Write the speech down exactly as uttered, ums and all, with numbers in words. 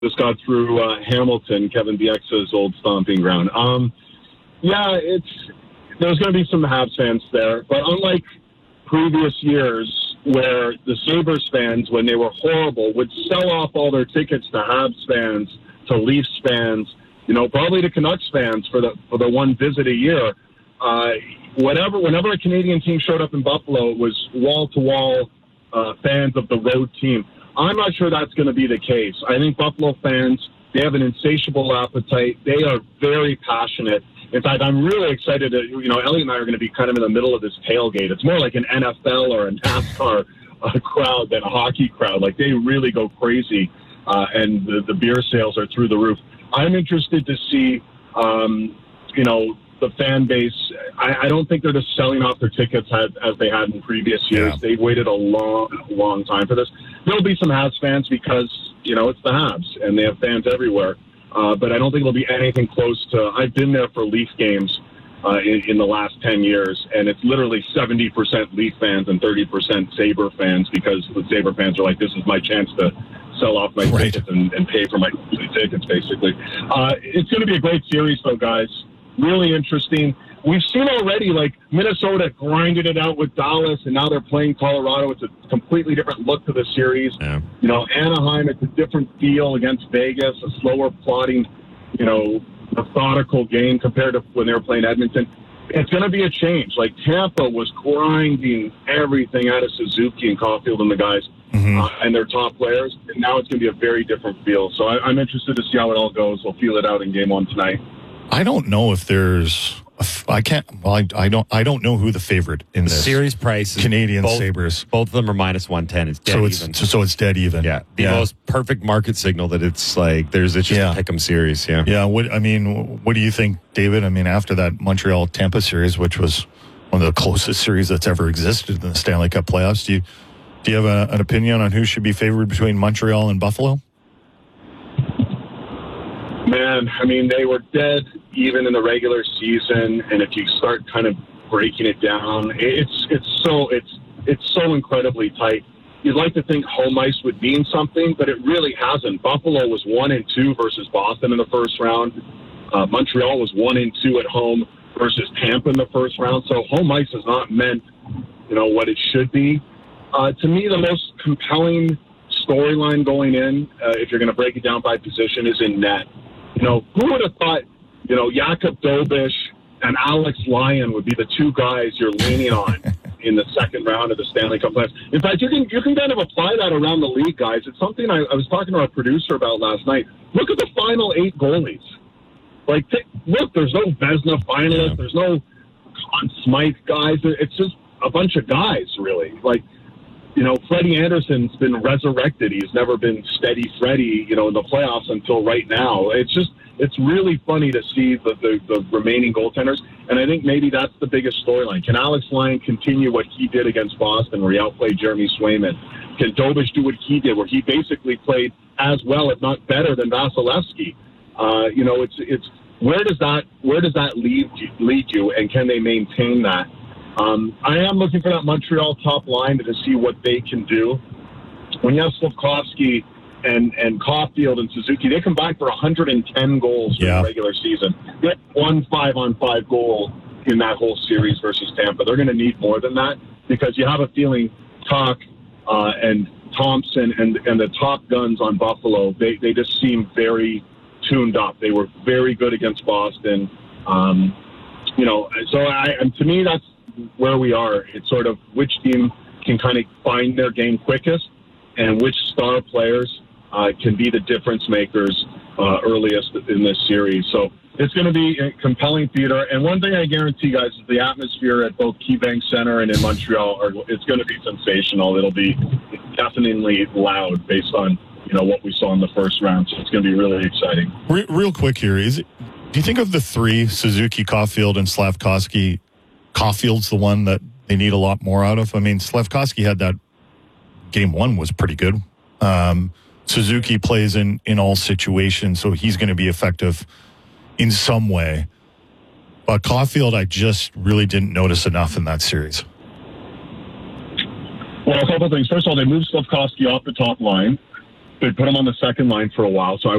just got through uh, Hamilton, Kevin Bieksa's old stomping ground. Um, yeah, it's there's going to be some Habs fans there, but unlike previous years where the Sabres fans, when they were horrible, would sell off all their tickets to Habs fans, to Leafs fans, you know, probably to Canucks fans for the for the one visit a year. Uh, whatever, whenever a Canadian team showed up in Buffalo, it was wall-to-wall uh, fans of the road team. I'm not sure that's going to be the case. I think Buffalo fans, they have an insatiable appetite. They are very passionate. In fact, I'm really excited that, you know, Elliot and I are going to be kind of in the middle of this tailgate. It's more like an N F L or a NASCAR uh, crowd than a hockey crowd. Like, they really go crazy, uh, and the, the beer sales are through the roof. I'm interested to see, um, you know, the fan base. I, I don't think they're just selling off their tickets as, as they had in previous years. Yeah. They've waited a long, long time for this. There'll be some Habs fans because, you know, it's the Habs, and they have fans everywhere. Uh, but I don't think it'll be anything close to... I've been there for Leaf games uh, in, in the last ten years, and it's literally seventy percent Leaf fans and thirty percent Sabre fans, because the Sabre fans are like, this is my chance to sell off my right. tickets and, and pay for my tickets, basically. Uh, it's going to be a great series, though, guys. Really interesting. We've seen already, like, Minnesota grinded it out with Dallas, and now they're playing Colorado. It's a completely different look to the series. Yeah. You know, Anaheim, it's a different feel against Vegas, a slower plotting, you know, methodical game compared to when they were playing Edmonton. It's going to be a change. Like, Tampa was grinding everything out of Suzuki and Caulfield and the guys mm-hmm. uh, and their top players, and now it's going to be a very different feel. So I, I'm interested to see how it all goes. We'll feel it out in game one tonight. I don't know if there's... I can't. Well, I, I don't. I don't know who the favorite in this series price is. Canadian both, Sabres. Both of them are minus one ten. It's dead so it's, even. So, so it's dead even. Yeah, the yeah. most perfect market signal that it's like there's it's just yeah. a pick 'em series. Yeah, yeah. What I mean, what do you think, David? I mean, after that Montreal Tampa series, which was one of the closest series that's ever existed in the Stanley Cup playoffs, do you do you have a, an opinion on who should be favored between Montreal and Buffalo? Man, I mean, they were dead even in the regular season, and if you start kind of breaking it down, it's it's so it's it's so incredibly tight. You'd like to think home ice would mean something, but it really hasn't. Buffalo was one and two versus Boston in the first round. Uh, Montreal was one and two at home versus Tampa in the first round. So home ice has not meant, you know, what it should be. Uh, to me, the most compelling storyline going in, uh, if you're going to break it down by position, is in net. You know, who would have thought, you know, Jakob Dobish and Alex Lyon would be the two guys you're leaning on in the second round of the Stanley Cup playoffs. In fact, you can you can kind of apply that around the league, guys. It's something I, I was talking to our producer about last night. Look at the final eight goalies. Like, th- look, there's no Vezina finalist. Yeah. There's no Conn Smythe guys. It's just a bunch of guys, really. Like, you know, Freddie Anderson's been resurrected. He's never been steady Freddie, you know, in the playoffs until right now. It's just, it's really funny to see the, the, the remaining goaltenders, and I think maybe that's the biggest storyline. Can Alex Lyon continue what he did against Boston, where he outplayed Jeremy Swayman? Can Dobish do what he did, where he basically played as well, if not better, than Vasilevsky? Uh, you know, it's it's where does that where does that lead you, lead you, and can they maintain that? Um, I am looking for that Montreal top line to see what they can do. When you have Slafkovsky and, and Caulfield and Suzuki, they combined for one hundred ten goals for yeah. the regular season. They had one five-on-five goal in that whole series versus Tampa. They're going to need more than that, because you have a feeling Tuch uh, and Thompson and, and the top guns on Buffalo, they, they just seem very tuned up. They were very good against Boston. Um, you know, so I, and to me, that's where we are. It's sort of which team can kind of find their game quickest, and which star players uh, can be the difference makers uh, earliest in this series. So it's going to be a compelling theater. And one thing I guarantee, guys, is the atmosphere at both KeyBank Center and in Montreal, are, it's going to be sensational. It'll be definitely loud based on, you know, what we saw in the first round. So it's going to be really exciting. Re- real quick here, is it, do you think of the three, Suzuki, Caulfield, and Slafkovsky, Caulfield's the one that they need a lot more out of? I mean, Slafkovsky had that game one was pretty good. Um, Suzuki plays in, in all situations, so he's going to be effective in some way. But Caulfield, I just really didn't notice enough in that series. Well, a couple of things. First of all, they moved Slafkovsky off the top line. they put him on the second line for a while. So I